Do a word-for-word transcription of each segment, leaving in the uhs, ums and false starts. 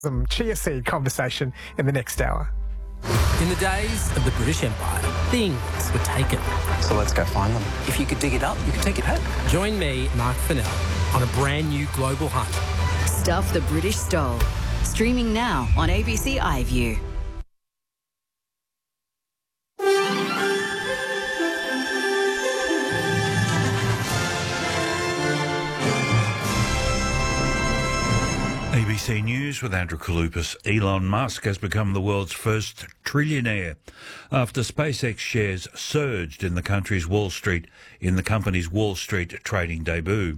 Some chia seed conversation in the next hour. In the days of the British Empire, things were taken. So let's go find them. If you could dig it up, you could take it home. Join me, Mark Fennell, on a brand new global hunt. Stuff the British Stole. Streaming now on A B C iView. A B C News with Andrew Kalupas. Elon Musk has become the world's first trillionaire after SpaceX shares surged in the country's Wall Street in the company's Wall Street trading debut.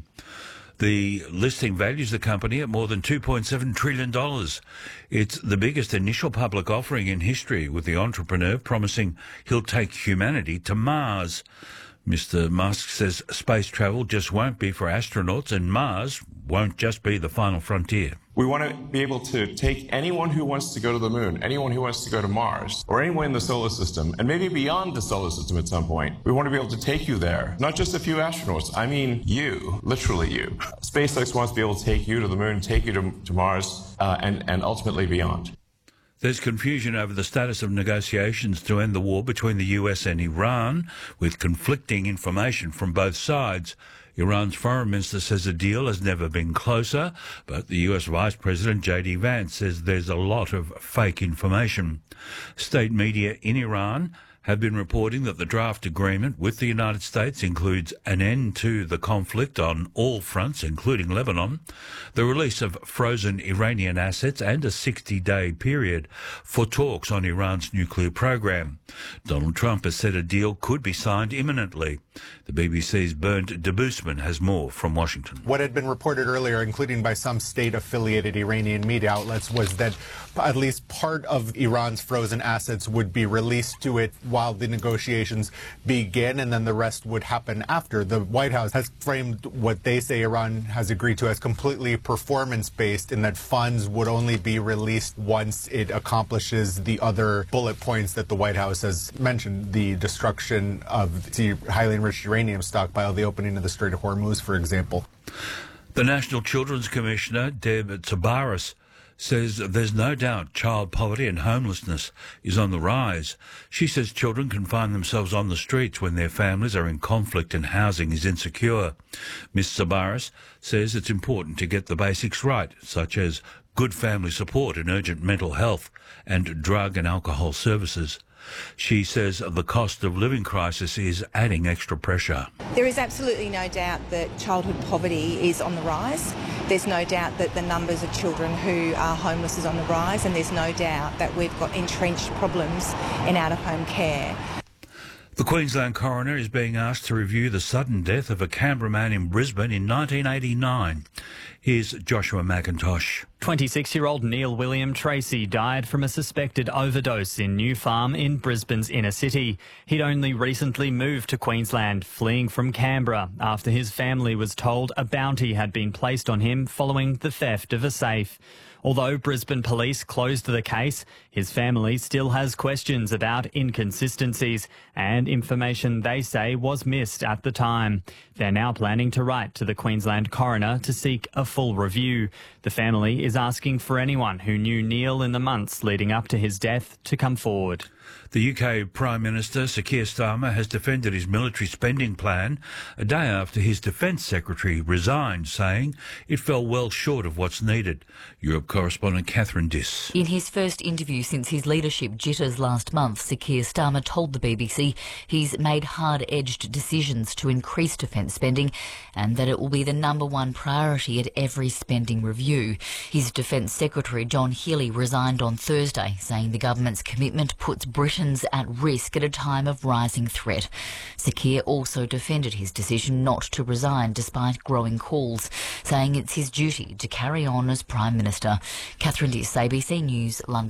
The listing values the company at more than two point seven trillion dollars. It's the biggest initial public offering in history, with the entrepreneur promising he'll take humanity to Mars. Mister Musk says space travel just won't be for astronauts, and Mars won't just be the final frontier. We want to be able to take anyone who wants to go to the moon, anyone who wants to go to Mars, or anyone in the solar system, and maybe beyond the solar system at some point. We want to be able to take you there. Not just a few astronauts. I mean you, literally you. SpaceX wants to be able to take you to the moon, take you to, to Mars, uh, and, and ultimately beyond. There's confusion over the status of negotiations to end the war between the U S and Iran, with conflicting information from both sides. Iran's foreign minister says a deal has never been closer, but the U S Vice President J D Vance says there's a lot of fake information. State media in Iran have been reporting that the draft agreement with the United States includes an end to the conflict on all fronts, including Lebanon, the release of frozen Iranian assets, and a sixty-day period for talks on Iran's nuclear program. Donald Trump has said a deal could be signed imminently. The B B C's Bernd de Boosman has more from Washington. What had been reported earlier, including by some state-affiliated Iranian media outlets, was that at least part of Iran's frozen assets would be released to it while the negotiations begin, and then the rest would happen after. The White House has framed what they say Iran has agreed to as completely performance-based, in that funds would only be released once it accomplishes the other bullet points that the White House has mentioned: the destruction of the highly enriched uranium stockpile, the opening of the Strait of Hormuz, for example. The National Children's Commissioner, Deb Tsabaris, says there's no doubt child poverty and homelessness is on the rise. She says children can find themselves on the streets when their families are in conflict and housing is insecure. Miz Tsabaris says it's important to get the basics right, such as good family support and urgent mental health and drug and alcohol services. She says the cost of living crisis is adding extra pressure. There is absolutely no doubt that childhood poverty is on the rise. There's no doubt that the numbers of children who are homeless is on the rise, and there's no doubt that we've got entrenched problems in out-of-home care. The Queensland coroner is being asked to review the sudden death of a Canberra man in Brisbane in nineteen eighty-nine. Here's Joshua McIntosh. twenty-six-year-old Neil William Tracy died from a suspected overdose in New Farm in Brisbane's inner city. He'd only recently moved to Queensland, fleeing from Canberra after his family was told a bounty had been placed on him following the theft of a safe. Although Brisbane police closed the case, his family still has questions about inconsistencies and information they say was missed at the time. They're now planning to write to the Queensland coroner to seek a full review. The family is asking for anyone who knew Neil in the months leading up to his death to come forward. The U K Prime Minister, Sir Keir Starmer, has defended his military spending plan a day after his Defence Secretary resigned, saying it fell well short of what's needed. Europe correspondent Catherine Diss. In his first interview since his leadership jitters last month, Sir Keir Starmer told the B B C he's made hard-edged decisions to increase defence spending and that it will be the number one priority at every spending review. His Defence Secretary, John Healey, resigned on Thursday, saying the government's commitment puts Britain at risk at a time of rising threat. Sir Keir also defended his decision not to resign despite growing calls, saying it's his duty to carry on as Prime Minister. Catherine Diss, A B C News, London.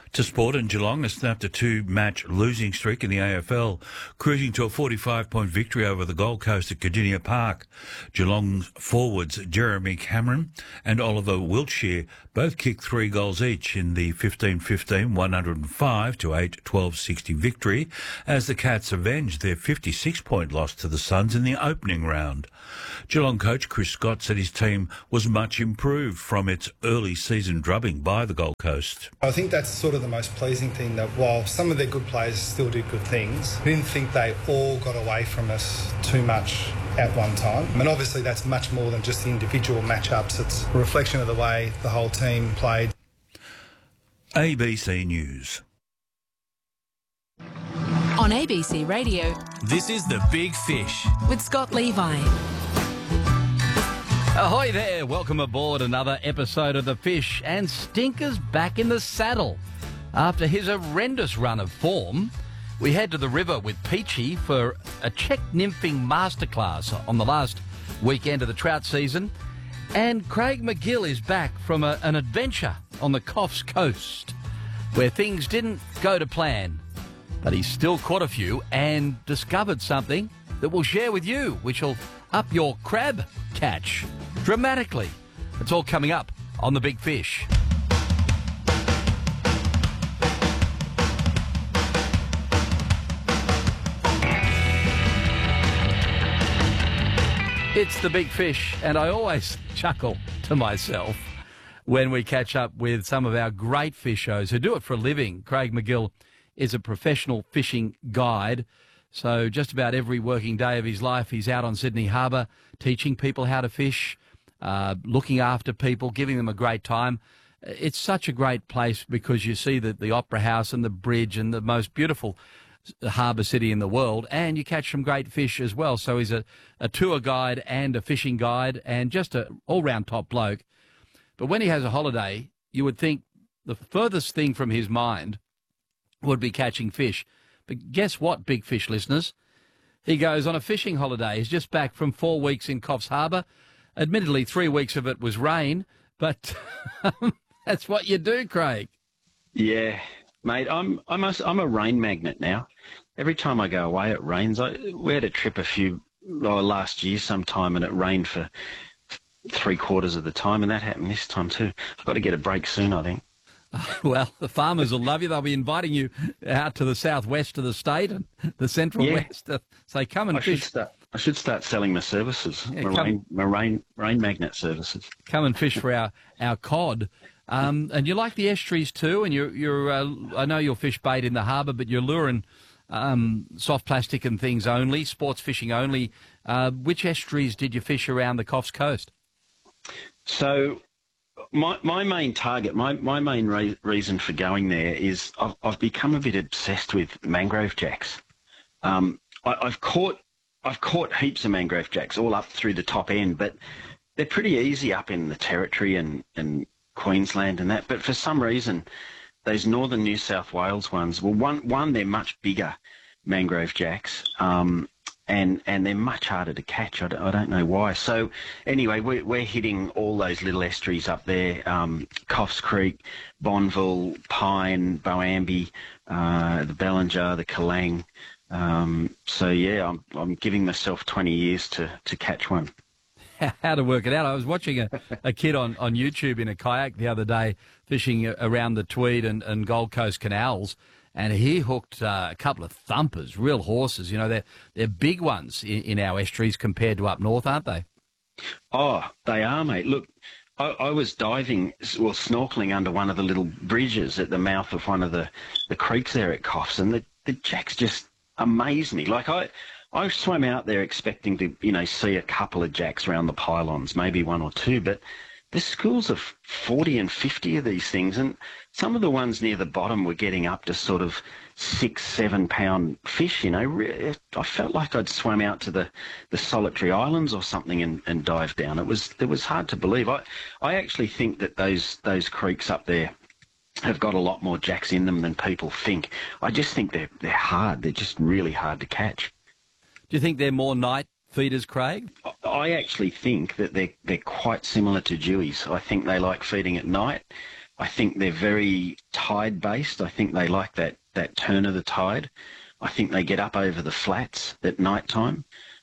To sport, and Geelong has snapped a two-match losing streak in the A F L, cruising to a forty-five point victory over the Gold Coast at Cardinia Park. Geelong's forwards Jeremy Cameron and Oliver Wiltshire both kicked three goals each in the fifteen fifteen one oh five to eight twelve sixty victory, as the Cats avenged their fifty-six point loss to the Suns in the opening round. Geelong coach Chris Scott said his team was much improved from its early season drubbing by the Gold Coast. I think that's sort of the most pleasing thing, that while some of their good players still did good things, I didn't think they all got away from us too much at one time. And obviously that's much more than just the individual matchups. It's a reflection of the way the whole team played. A B C News. On A B C Radio, This is The Big Fish. with Scott Levi. Ahoy there, welcome aboard another episode of The Fish, and Stinker's back in the saddle. After his horrendous run of form, we head to the river with Peachy for a check nymphing masterclass on the last weekend of the trout season, and Craig McGill is back from a, an adventure on the Coffs Coast where things didn't go to plan, but he's still caught a few and discovered something that we'll share with you, which will up your crab catch dramatically. It's all coming up on The Big Fish. It's The Big Fish, and I always chuckle to myself when we catch up with some of our great fishers who do it for a living. Craig McGill is a professional fishing guide, so just about every working day of his life he's out on Sydney Harbour teaching people how to fish, uh, looking after people, giving them a great time. It's such a great place because you see the, the Opera House and the bridge and the most beautiful harbour city in the world, and you catch some great fish as well. So he's a, a tour guide and a fishing guide and just an all-round top bloke. But when he has a holiday, you would think the furthest thing from his mind would be catching fish. But guess what, Big Fish listeners? He goes on a fishing holiday. He's just back from four weeks in Coffs Harbour. Admittedly, three weeks of it was rain, but that's what you do, Craig. Yeah, mate, I'm I'm a, I'm a rain magnet now. Every time I go away, it rains. I, we had a trip a few oh, last year sometime, and it rained for three quarters of the time, and that happened this time too. I've got to get a break soon, I think. Well, the farmers will love you. They'll be inviting you out to the southwest of the state and the central Yeah. west. Uh, say, come and I fish. Should start, I should start selling my services, Yeah, my, come- rain, my rain, rain magnet services. Come and fish for our, our cod. Um, and you like the estuaries too, and you're, you're uh, I know you'll fish bait in the harbour, but you're luring um, soft plastic and things only, sports fishing only. Uh, which estuaries did you fish around the Coffs Coast? So my my main target, my, my main re- reason for going there is I've, I've become a bit obsessed with mangrove jacks. Um, I, I've caught I've caught heaps of mangrove jacks all up through the top end, but they're pretty easy up in the Territory and, and Queensland and that. But for some reason, those northern New South Wales ones, well, one one they're much bigger mangrove jacks. Um, And, and they're much harder to catch. I don't, I don't know why. So anyway, we're, we're hitting all those little estuaries up there, um, Coffs Creek, Bonville, Pine, Boambi, uh, the Bellinger, the Kalang. Um, so, yeah, I'm, I'm giving myself twenty years to, to catch one. How to work it out. I was watching a, a kid on, on YouTube in a kayak the other day fishing around the Tweed and, and Gold Coast canals, and he hooked uh, a couple of thumpers, real horses. You know, they're, they're big ones in, in our estuaries compared to up north, aren't they? Oh, they are, mate. Look, I, I was diving, well, snorkeling under one of the little bridges at the mouth of one of the, the creeks there at Coffs, and the, the jacks just amaze me. Like, I, I swam out there expecting to, you know, see a couple of jacks around the pylons, maybe one or two, but there's schools of forty and fifty of these things, and some of the ones near the bottom were getting up to sort of six, seven pound fish, you know. Re- I felt like I'd swam out to the, the Solitary Islands or something and, and dived down. It was it was hard to believe. I, I actually think that those those creeks up there have got a lot more jacks in them than people think. I just think they're they're hard. They're just really hard to catch. Do you think they're more night feeders, Craig? I actually think that they're, they're quite similar to dewies. I think they like feeding at night. I think they're very tide-based. I think they like that, that turn of the tide. I think they get up over the flats at night time.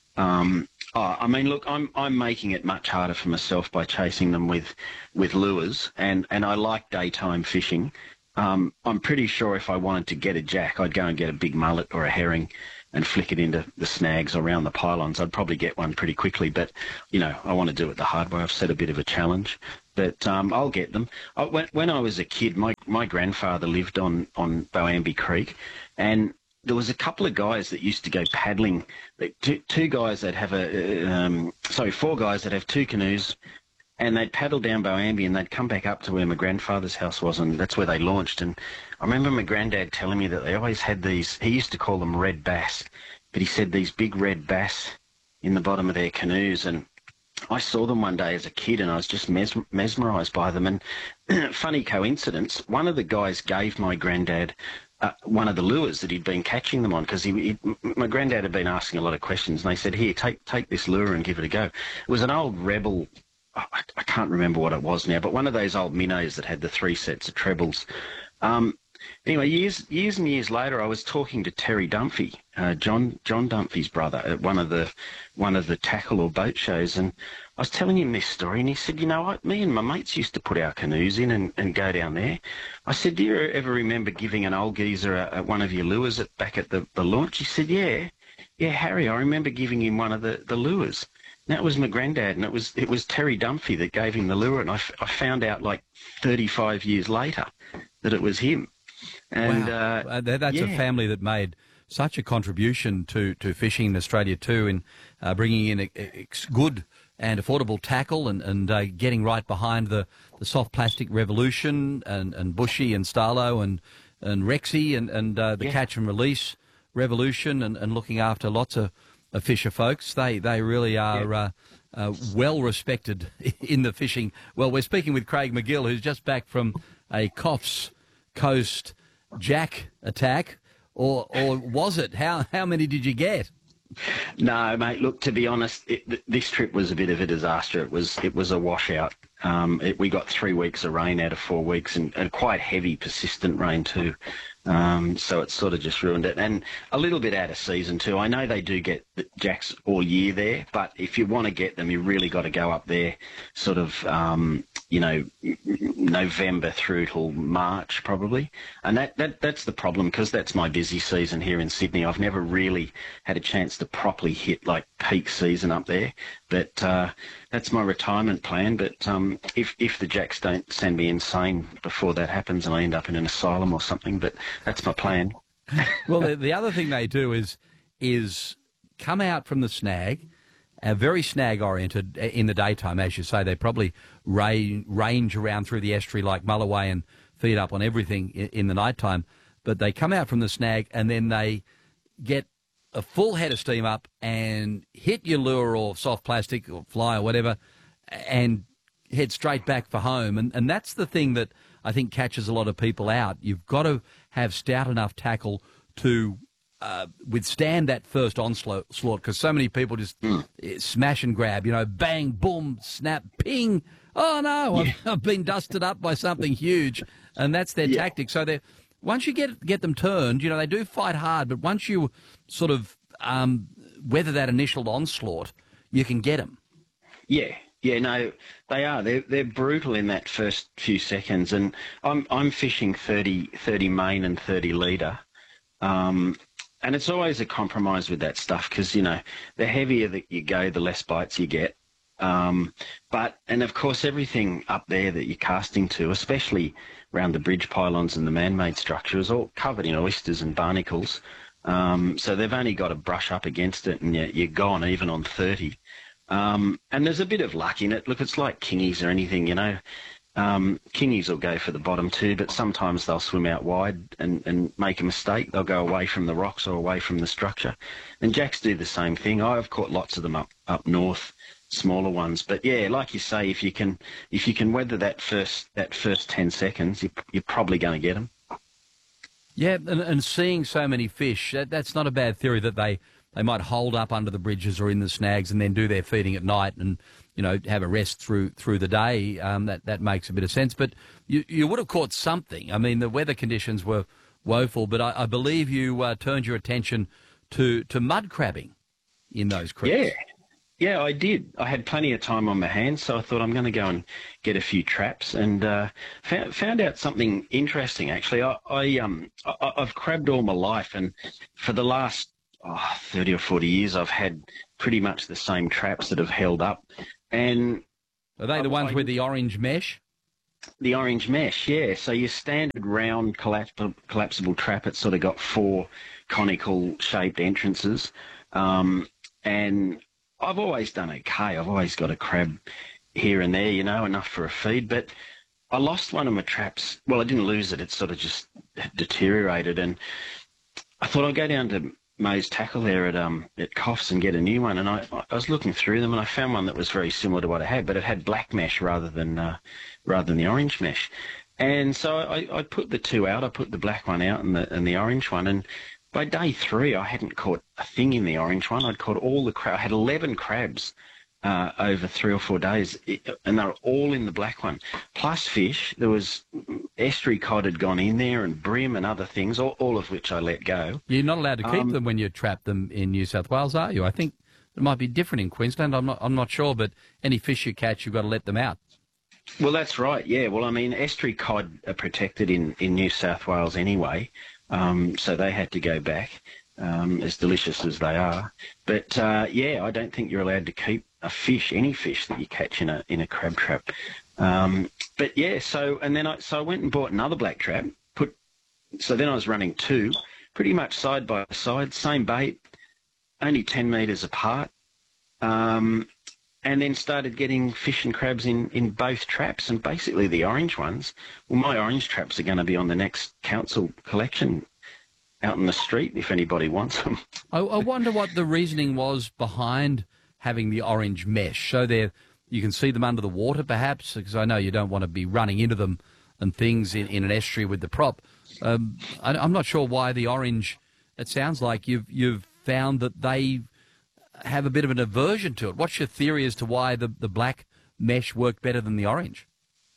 Um, oh, I mean, look, I'm I'm making it much harder for myself by chasing them with with lures, and, and I like daytime fishing. Um, I'm pretty sure if I wanted to get a jack, I'd go and get a big mullet or a herring and flick it into the snags around the pylons. I'd probably get one pretty quickly, but, you know, I want to do it the hard way. I've set a bit of a challenge, but um, I'll get them. I, when, when I was a kid, my, my grandfather lived on, on Boambi Creek, and there was a couple of guys that used to go paddling, two, two guys that have a, um, sorry, four guys that have two canoes, and they'd paddle down Boambi and they'd come back up to where my grandfather's house was, and that's where they launched. And I remember my granddad telling me that they always had these, he used to call them red bass, but he said these big red bass in the bottom of their canoes. And I saw them one day as a kid, and I was just mes- mesmerised by them. And funny coincidence, one of the guys gave my granddad uh, one of the lures that he'd been catching them on, because he, he, my granddad had been asking a lot of questions, and they said, here, take take this lure and give it a go. It was an old Rebel, I, I can't remember what it was now, but one of those old minnows that had the three sets of trebles. Um, anyway, years years and years later, I was talking to Terry Dunphy, uh, John John Dunphy's brother, at one of the one of the tackle or boat shows, and I was telling him this story, and he said, you know what, me and my mates used to put our canoes in and, and go down there. I said, do you ever remember giving an old geezer a, a, one of your lures at, back at the, the launch? He said, yeah, yeah, Harry, I remember giving him one of the, the lures. And that was my granddad, and it was it was Terry Dunphy that gave him the lure, and I, f- I found out like thirty-five years later that it was him. And wow. uh, uh, that's yeah. a family that made such a contribution to, to fishing in Australia too, in uh, bringing in a, a good and affordable tackle, and, and uh, getting right behind the, the soft plastic revolution, and, and Bushy and Starlo and, and Rexy and, and uh, the yeah. catch and release revolution, and, and looking after lots of, of fisher folks. They they really are yeah. uh, uh, well respected in the fishing. Well, we're speaking with Craig Magill, who's just back from a Coffs Coast jack attack, or or was it? How how many did you get? No, mate. Look, to be honest, it, th- this trip was a bit of a disaster. It was it was a washout. Um, it, we got three weeks of rain out of four weeks, and, and quite heavy, persistent rain too. Um, so it sort of just ruined it, and a little bit out of season too. I know they do get jacks all year there, but if you want to get them, you really got to go up there, sort of, um, you know, November through till March probably. And that, that that's the problem, because that's my busy season here in Sydney. I've never really had a chance to properly hit like peak season up there, but uh, that's my retirement plan. But um, if if the jacks don't send me insane before that happens, and I end up in an asylum or something, but that's my plan. Well, the, the other thing they do is is come out from the snag, uh, very snag-oriented in the daytime, as you say. They probably ra- range around through the estuary like Mulloway and feed up on everything in, in the nighttime. But they come out from the snag, and then they get a full head of steam up and hit your lure or soft plastic or fly or whatever, and head straight back for home. And, and that's the thing that I think catches a lot of people out. You've got to have stout enough tackle to uh, withstand that first onslaught, because so many people just mm. smash and grab, you know, bang, boom, snap, ping. Oh, no, yeah. I've, I've been dusted up by something huge, and that's their yeah. tactic. So they once you get get them turned, you know, they do fight hard, but once you sort of um, weather that initial onslaught, you can get them. Yeah. Yeah, no, they are. They're they're brutal in that first few seconds, and I'm I'm fishing thirty, thirty main and thirty leader, um, and it's always a compromise with that stuff, because you know the heavier that you go, the less bites you get. Um, but and of course everything up there that you're casting to, especially around the bridge pylons and the man-made structure, is all covered in oysters and barnacles. Um, so they've only got to brush up against it, and you're, you're gone even on thirty. Um, and there's a bit of luck in it. Look, it's like kingies or anything, you know. Um, kingies will go for the bottom too, but sometimes they'll swim out wide and, and make a mistake. They'll go away from the rocks or away from the structure. And jacks do the same thing. I've caught lots of them up, up north, smaller ones. But yeah, like you say, if you can if you can weather that first that first ten seconds, you, you're probably going to get them. Yeah, and, and seeing so many fish, that, that's not a bad theory, that they... They might hold up under the bridges or in the snags and then do their feeding at night, and you know, have a rest through through the day. Um, that that makes a bit of sense. But you you would have caught something. I mean, the weather conditions were woeful, but I, I believe you uh, turned your attention to to mud crabbing in those creeks. Yeah. Yeah, I did. I had plenty of time on my hands, so I thought I'm going to go and get a few traps, and uh, found, found out something interesting. Actually, I, I um I, I've crabbed all my life, and for the last oh, thirty or forty years, I've had pretty much the same traps that have held up. And are they the ones I, with the orange mesh? The orange mesh, yeah. So your standard round collapsible, collapsible trap, it's sort of got four conical shaped entrances, um, and I've always done okay. I've always got a crab here and there, you know, enough for a feed. But I lost one of my traps. Well, I didn't lose it. It sort of just deteriorated. And I thought I'd go down to Moe's Tackle there at um at Coffs and get a new one. And I, I was looking through them, and I found one that was very similar to what I had, but it had black mesh rather than uh, rather than the orange mesh. And so I, I put the two out. I put the black one out and the and the orange one. And by day three, I hadn't caught a thing in the orange one. I'd caught all the crab. I had eleven crabs uh, over three or four days, and they were all in the black one. Plus fish, there was estuary cod had gone in there, and bream and other things, all, all of which I let go. You're not allowed to keep um, them when you trap them in New South Wales, are you? I think it might be different in Queensland. I'm not. I'm not sure, but any fish you catch, you've got to let them out. Well, that's right. Yeah. Well, I mean, estuary cod are protected in, in New South Wales anyway. Um, so they had to go back, um, as delicious as they are. But, uh, yeah, I don't think you're allowed to keep a fish, any fish that you catch in a in a crab trap. Um, but, yeah, so and then I, so I went and bought another black trap. Put So then I was running two, pretty much side by side, same bait, only ten metres apart, um, and then started getting fish and crabs in, in both traps. And basically the orange ones, well, my orange traps are going to be on the next council collection out in the street if anybody wants them. I, I wonder what the reasoning was behind having the orange mesh. So there, you can see them under the water perhaps, because I know you don't want to be running into them and things in, in an estuary with the prop. Um, I, I'm not sure why the orange, it sounds like you've, you've found that they have a bit of an aversion to it. What's your theory as to why the, the black mesh worked better than the orange?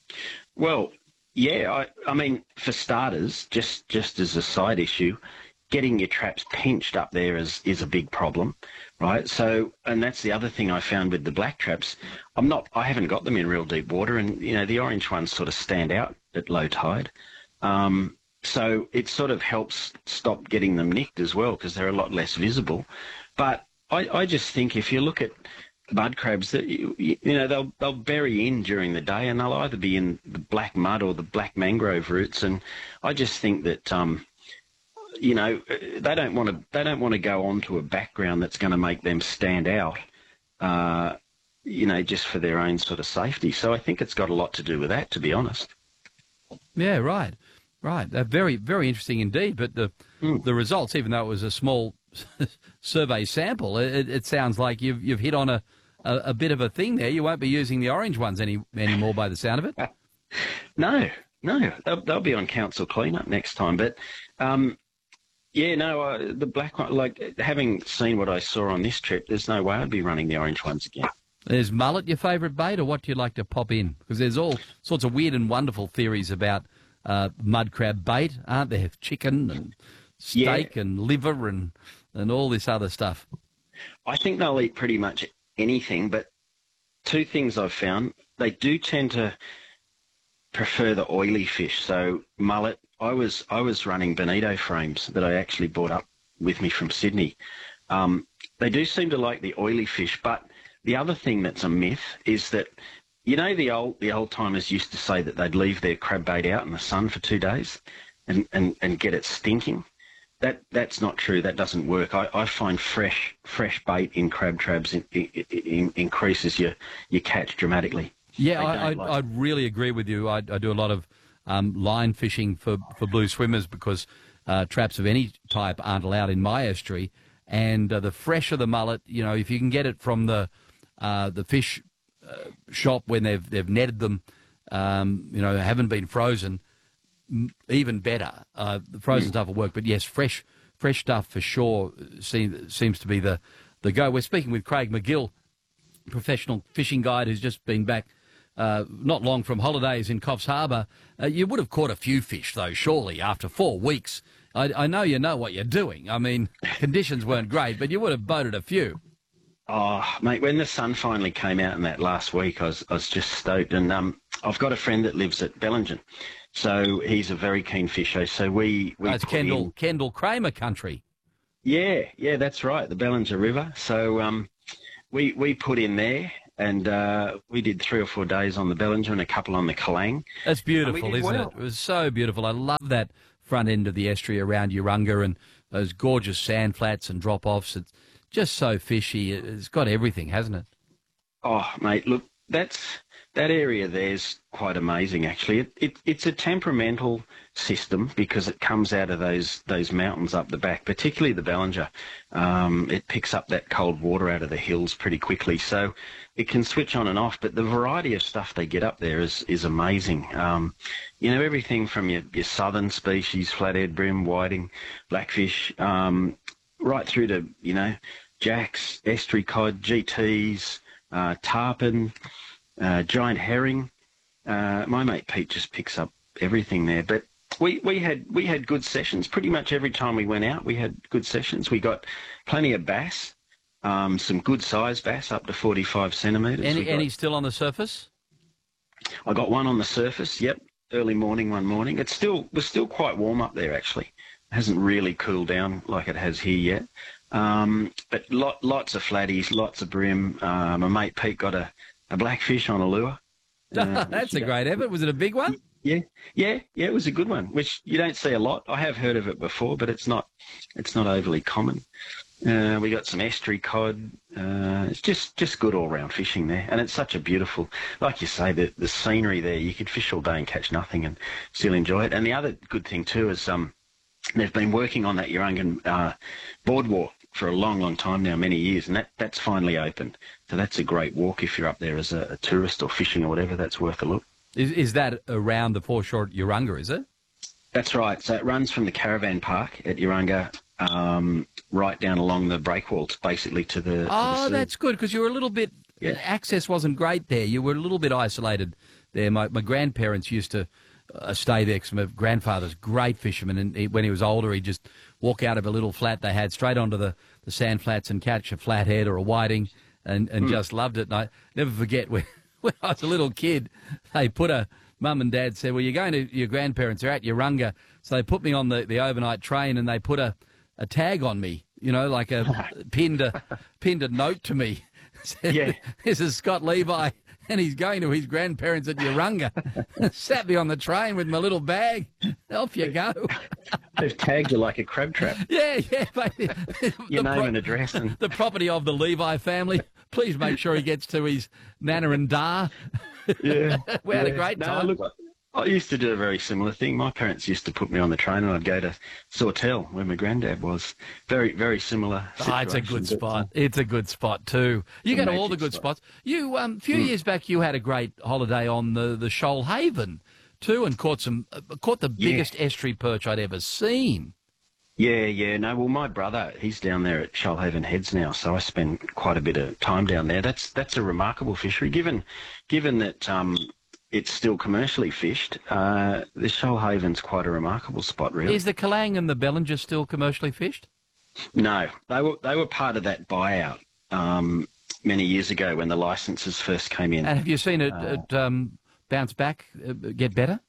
Well, yeah, I, I mean, for starters, just, just as a side issue, getting your traps pinched up there is, is a big problem, right? So, and that's the other thing I found with the black traps. I'm not, I haven't got them in real deep water, and, you know, the orange ones sort of stand out at low tide. Um, so it sort of helps stop getting them nicked as well, because they're a lot less visible. But I, I just think if you look at mud crabs, that you, you know they'll they'll bury in during the day, and they'll either be in the black mud or the black mangrove roots. And I just think that um, you know they don't want to they don't want to go onto a background that's going to make them stand out, uh, you know, just for their own sort of safety. So I think it's got a lot to do with that, to be honest. Yeah, right, right. Uh, very very interesting indeed. But the mm. the results, even though it was a small survey sample, it, it sounds like you've you've hit on a, a, a bit of a thing there. You won't be using the orange ones any anymore by the sound of it. No, no, they'll, they'll be on council cleanup next time. But um, yeah, no, uh, the black one, like having seen what I saw on this trip, there's no way I'd be running the orange ones again. Is mullet your favourite bait, or what do you like to pop in? Because there's all sorts of weird and wonderful theories about uh, mud crab bait, aren't there? Chicken and steak yeah. and liver and and all this other stuff. I think they'll eat pretty much anything, but two things I've found, they do tend to prefer the oily fish. So mullet, I was I was running bonito frames that I actually brought up with me from Sydney. Um, they do seem to like the oily fish, but the other thing that's a myth is that, you know, the old the old timers used to say that they'd leave their crab bait out in the sun for two days and, and, and get it stinking. That that's not true. That doesn't work. I, I find fresh fresh bait in crab traps in, in, in, increases your, your catch dramatically. Yeah, I, I, like I really agree with you. I, I do a lot of um, line fishing for, for blue swimmers because uh, traps of any type aren't allowed in my estuary. And uh, the fresher the mullet, you know, if you can get it from the uh, the fish uh, shop when they've they've netted them, um, you know, haven't been frozen, even better. Uh, the frozen mm. stuff will work, but yes, fresh fresh stuff for sure seems seems to be the the go. We're speaking with Craig Magill, professional fishing guide who's just been back uh, not long from holidays in Coffs Harbour. Uh, you would have caught a few fish, though, surely, after four weeks. I, I know you know what you're doing. I mean, conditions weren't great, but you would have boated a few. Oh, mate, when the sun finally came out in that last week, I was, I was just stoked. And um, I've got a friend that lives at Bellingen, so he's a very keen fisher. So we... we oh, it's Kendall, in... Kendall Kramer country. Yeah, yeah, that's right, the Bellinger River. So um, we we put in there, and uh, we did three or four days on the Bellinger and a couple on the Kalang. That's beautiful, isn't well. it? It was so beautiful. I love that front end of the estuary around Urunga and those gorgeous sand flats and drop-offs. It's just so fishy. It's got everything, hasn't it? Oh, mate, look, that's that area there's quite amazing, actually. It, it, it's a temperamental system because it comes out of those those mountains up the back, particularly the Bellinger. Um, it picks up that cold water out of the hills pretty quickly, so it can switch on and off. But the variety of stuff they get up there is is amazing. Um, you know, everything from your, your southern species, flathead brim, whiting, blackfish, um, right through to, you know, jacks, estuary cod, G Ts, uh, tarpon, uh, giant herring. Uh, my mate Pete just picks up everything there. But we, we had we had good sessions. Pretty much every time we went out, we had good sessions. We got plenty of bass, um, some good size bass up to forty-five centimetres. Any, got, any still on the surface? I got one on the surface, yep, early morning one morning. It's still was still quite warm up there, actually. It hasn't really cooled down like it has here yet. Um, but lot, lots of flatties, lots of brim. Uh, my mate Pete got a, a blackfish on a lure. Uh, That's a great effort. Was it a big one? Yeah, yeah, yeah. It was a good one, which you don't see a lot. I have heard of it before, but it's not, it's not overly common. Uh, we got some estuary cod. Uh, it's just, just good all-round fishing there, and it's such a beautiful, like you say, the the scenery there. You could fish all day and catch nothing, and still enjoy it. And the other good thing too is um, they've been working on that Urungan uh, boardwalk for a long, long time now, many years, and that, that's finally opened. So that's a great walk if you're up there as a, a tourist or fishing or whatever. That's worth a look. Is is that around the foreshore at Urunga, is it? That's right. So it runs from the caravan park at Urunga um, right down along the breakwalls, basically to the. Oh, to the that's good, because you were a little bit. Yeah. Access wasn't great there. You were a little bit isolated there. My my grandparents used to uh, stay there because my grandfather's great fisherman, and he, when he was older, he'd just walk out of a little flat they had straight onto the, the sand flats and catch a flathead or a whiting, and, and mm. just loved it. And I never forget when, when I was a little kid, they put a, mum and dad said, well, you're going to, your grandparents are at Urunga, so they put me on the, the overnight train and they put a, a tag on me, you know, like a pinned a, pinned a note to me. Said, yeah. This is Scott Levi, and he's going to his grandparents at Urunga. Sat me on the train with my little bag. Off you go. They've tagged you like a crab trap. Yeah, yeah. Mate. Your the name pro- and address. And... The property of the Levi family. Please make sure he gets to his Nana and Da. Yeah. we had yeah. a great time. No, look, I used to do a very similar thing. My parents used to put me on the train and I'd go to Sawtell, where my granddad was. Very, very similar. Oh, it's a good spot. It's a good spot too. You go to all the good spot. spots. You, um, a few mm. years back, you had a great holiday on the, the Shoalhaven too, and caught some, uh, caught the biggest yeah. estuary perch I'd ever seen. Yeah, yeah. No, well, my brother, he's down there at Shoalhaven Heads now, so I spend quite a bit of time down there. That's that's a remarkable fishery, given given that um, it's still commercially fished. Uh, the Shoalhaven's quite a remarkable spot, really. Is the Kalang and the Bellinger still commercially fished? No, they were they were part of that buyout um, many years ago when the licences first came in. And have you seen it, uh, it um, bounce back, uh, get better?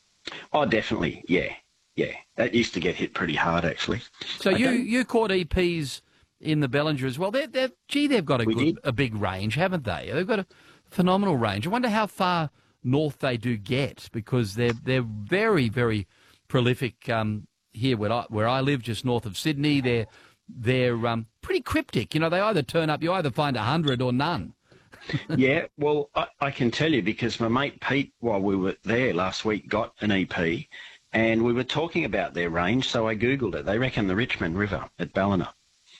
Oh, definitely, yeah. Yeah, that used to get hit pretty hard, actually. So I you, don't... you caught E Ps in the Bellinger as well. They're, they're, gee, they've got a, We good, did. a big range, haven't they? They've got a phenomenal range. I wonder how far north they do get, because they're they're very, very prolific um, here where I, where I live, just north of Sydney. They're, they're um, pretty cryptic. You know, they either turn up, you either find a hundred or none. Yeah, well, I, I can tell you because my mate Pete, while we were there last week, got an E P. And we were talking about their range, so I Googled it. They reckon the Richmond River at Ballina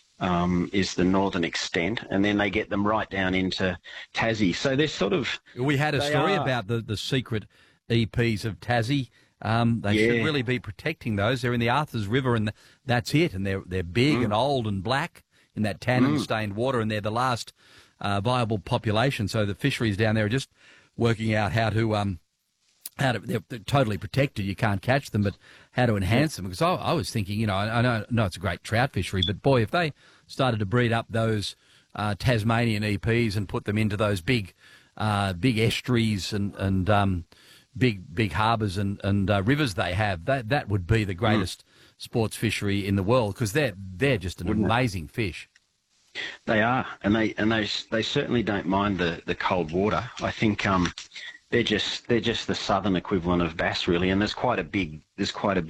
um, is the northern extent, and then they get them right down into Tassie. So they're sort of... We had a story are, about the, the secret E Ps of Tassie. Um, they yeah. should really be protecting those. They're in the Arthurs River, and that's it. And they're they're big Mm. and old and black in that tannin-stained mm. water, and they're the last uh, viable population. So the fisheries down there are just working out how to um, how to they're, they're totally protected. You can't catch them, but how to enhance them. Because I, I was thinking, you know, I, I know, know it's a great trout fishery, but boy, if they started to breed up those uh, Tasmanian E Ps and put them into those big uh, big estuaries and and um, big big harbours and and uh, rivers they have, that that would be the greatest mm. sports fishery in the world, because they're they're just an Wouldn't amazing it? fish. They are, and they and they they certainly don't mind the, the cold water. I think um, they're just they're just the southern equivalent of bass, really. And there's quite a big there's quite a